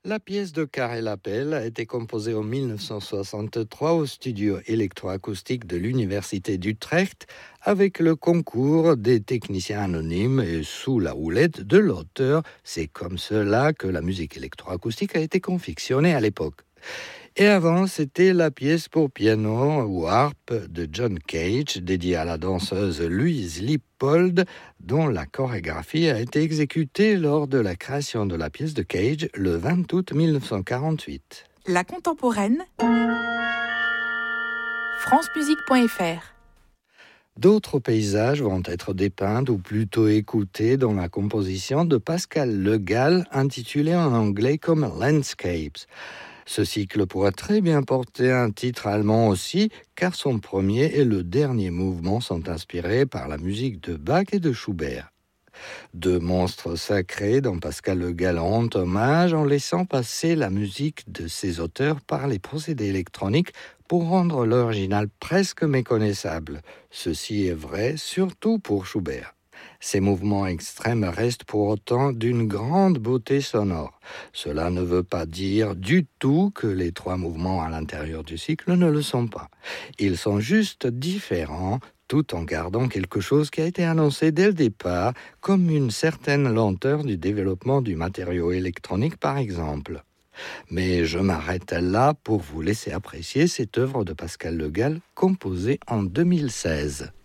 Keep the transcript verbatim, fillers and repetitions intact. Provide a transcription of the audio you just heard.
La pièce de Karel Appel a été composée en mille neuf cent soixante-trois au studio électroacoustique de l'Université d'Utrecht avec le concours des techniciens anonymes et sous la houlette de l'auteur. C'est comme cela que la musique électroacoustique a été confectionnée à l'époque. Et avant, c'était la pièce pour piano ou harpe de John Cage, dédiée à la danseuse Louise Lippold, dont la chorégraphie a été exécutée lors de la création de la pièce de Cage le vingt août mille neuf cent quarante-huit. La contemporaine, francemusique point f r. D'autres paysages vont être dépeints ou plutôt écoutés dans la composition de Pascal Le Gall, intitulée en anglais comme Landscapes. Ce cycle pourrait très bien porter un titre allemand aussi, car son premier et le dernier mouvement sont inspirés par la musique de Bach et de Schubert. Deux monstres sacrés dont Pascal Le Gall rend hommage en laissant passer la musique de ses auteurs par les procédés électroniques pour rendre l'original presque méconnaissable. Ceci est vrai surtout pour Schubert. Ces mouvements extrêmes restent pour autant d'une grande beauté sonore. Cela ne veut pas dire du tout que les trois mouvements à l'intérieur du cycle ne le sont pas. Ils sont juste différents, tout en gardant quelque chose qui a été annoncé dès le départ, comme une certaine lenteur du développement du matériau électronique par exemple. Mais je m'arrête là pour vous laisser apprécier cette œuvre de Pascal Le Gall, composée en deux mille seize.